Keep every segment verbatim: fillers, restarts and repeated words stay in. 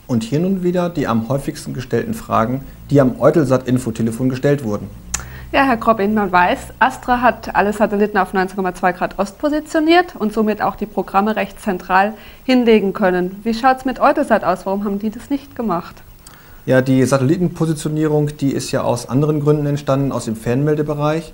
Und hier nun wieder die am häufigsten gestellten Fragen, die am Eutelsat-Infotelefon gestellt wurden. Ja, Herr Kroppin, man weiß, Astra hat alle Satelliten auf neunzehn Komma zwei Grad Ost positioniert und somit auch die Programme recht zentral hinlegen können. Wie schaut es mit Eutelsat aus? Warum haben die das nicht gemacht? Ja, die Satellitenpositionierung, die ist ja aus anderen Gründen entstanden, aus dem Fernmeldebereich.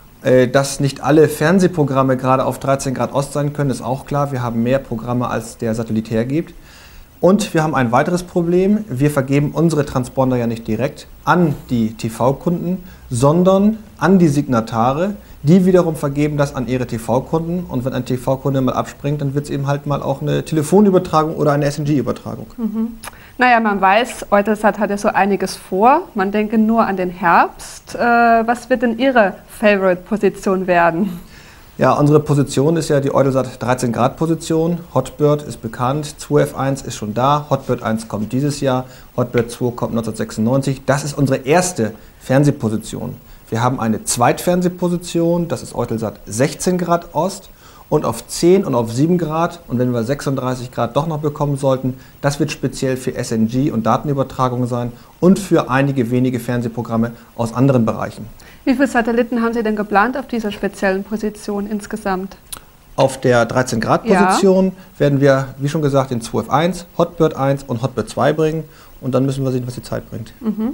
Dass nicht alle Fernsehprogramme gerade auf dreizehn Grad Ost sein können, ist auch klar. Wir haben mehr Programme, als der Satellit hergibt. Und wir haben ein weiteres Problem. Wir vergeben unsere Transponder ja nicht direkt an die T V-Kunden, sondern an die Signatare. Die wiederum vergeben das an ihre T V-Kunden. Und wenn ein T V-Kunde mal abspringt, dann wird es eben halt mal auch eine Telefonübertragung oder eine S N G-Übertragung. Mhm. Naja, man weiß, Eutelsat hat ja so einiges vor. Man denke nur an den Herbst. Äh, was wird denn Ihre Favorite-Position werden? Ja, unsere Position ist ja die Eutelsat dreizehn Grad Position. Hotbird ist bekannt, zwei F eins ist schon da, Hotbird eins kommt dieses Jahr, Hotbird zwei kommt neunzehnhundertsechsundneunzig. Das ist unsere erste Fernsehposition. Wir haben eine Zweitfernsehposition, das ist Eutelsat sechzehn Grad Ost. Und auf zehn und auf sieben Grad, und wenn wir sechsunddreißig Grad doch noch bekommen sollten, das wird speziell für S N G und Datenübertragung sein und für einige wenige Fernsehprogramme aus anderen Bereichen. Wie viele Satelliten haben Sie denn geplant auf dieser speziellen Position insgesamt? Auf der dreizehn Grad Position ja. werden wir, wie schon gesagt, den zwei F eins, Hotbird eins und Hotbird zwei bringen und dann müssen wir sehen, was die Zeit bringt. Mhm.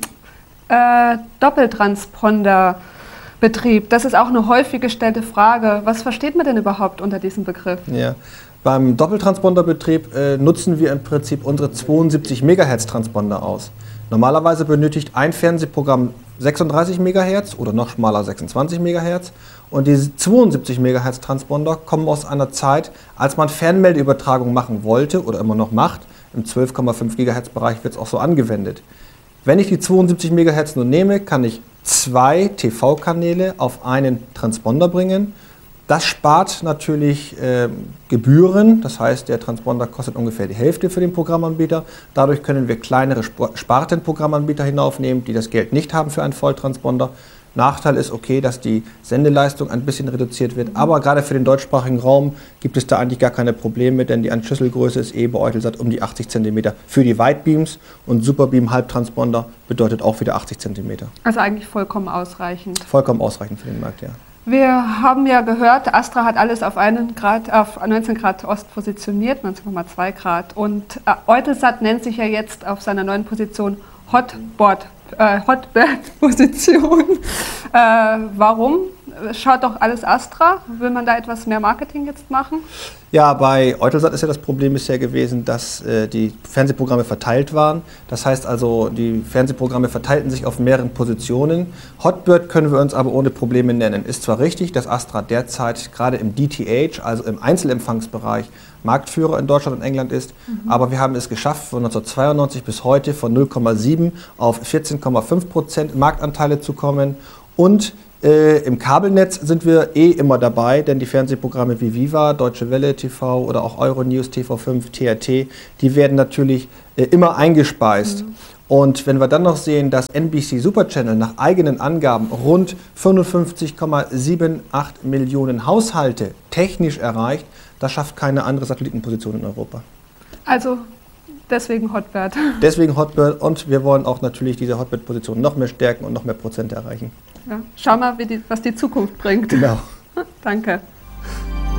Äh, Doppeltransponder. Betrieb. Das ist auch eine häufig gestellte Frage. Was versteht man denn überhaupt unter diesem Begriff? Ja. Beim Doppeltransponderbetrieb äh, nutzen wir im Prinzip unsere zweiundsiebzig Megahertz Transponder aus. Normalerweise benötigt ein Fernsehprogramm sechsunddreißig Megahertz oder noch schmaler sechsundzwanzig Megahertz. Und diese zweiundsiebzig Megahertz Transponder kommen aus einer Zeit, als man Fernmeldeübertragung machen wollte oder immer noch macht. Im zwölf Komma fünf Gigahertz Bereich wird es auch so angewendet. Wenn ich die zweiundsiebzig Megahertz nur nehme, kann ich zwei T V-Kanäle auf einen Transponder bringen. Das spart natürlich äh, Gebühren, das heißt, der Transponder kostet ungefähr die Hälfte für den Programmanbieter. Dadurch können wir kleinere Spartenprogrammanbieter hinaufnehmen, die das Geld nicht haben für einen Volltransponder. Nachteil ist okay, dass die Sendeleistung ein bisschen reduziert wird, aber gerade für den deutschsprachigen Raum gibt es da eigentlich gar keine Probleme, denn die Anschlüsselgröße ist eh bei Eutelsat um die achtzig Zentimeter für die Widebeams und Superbeam Halbtransponder bedeutet auch wieder achtzig Zentimeter. Also eigentlich vollkommen ausreichend. Vollkommen ausreichend für den Markt, ja. Wir haben ja gehört, Astra hat alles auf, einen Grad, auf neunzehn Grad Ost positioniert, neunzehn Komma zwei Grad. Und äh, Eutelsat nennt sich ja jetzt auf seiner neuen Position Hotbird. Äh, Hotbird-Position. Äh, warum? Schaut doch alles Astra. Will man da etwas mehr Marketing jetzt machen? Ja, bei Eutelsat ist ja das Problem bisher gewesen, dass äh, die Fernsehprogramme verteilt waren. Das heißt also, die Fernsehprogramme verteilten sich auf mehreren Positionen. Hotbird können wir uns aber ohne Probleme nennen. Ist zwar richtig, dass Astra derzeit gerade im D T H, also im Einzelempfangsbereich, Marktführer in Deutschland und England ist, mhm. aber wir haben es geschafft, von neunzehnhundertzweiundneunzig bis heute von null Komma sieben auf vierzehn Komma fünf Prozent Marktanteile zu kommen. Und äh, im Kabelnetz sind wir eh immer dabei, denn die Fernsehprogramme wie Viva, Deutsche Welle T V oder auch Euronews, T V fünf, T R T, die werden natürlich äh, immer eingespeist. Mhm. Und wenn wir dann noch sehen, dass N B C Super Channel nach eigenen Angaben rund fünfundfünfzig Komma achtundsiebzig Millionen Haushalte technisch erreicht, das schafft keine andere Satellitenposition in Europa. Also deswegen Hotbird. Deswegen Hotbird und wir wollen auch natürlich diese Hotbird-Position noch mehr stärken und noch mehr Prozente erreichen. Ja, schau mal, wie die, was die Zukunft bringt. Genau. Danke.